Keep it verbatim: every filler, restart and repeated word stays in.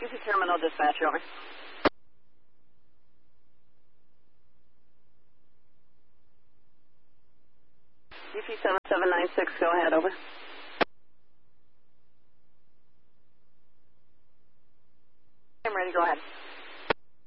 U P Terminal Dispatch, over. U P seven seven nine six, go ahead, over. I'm ready, go ahead.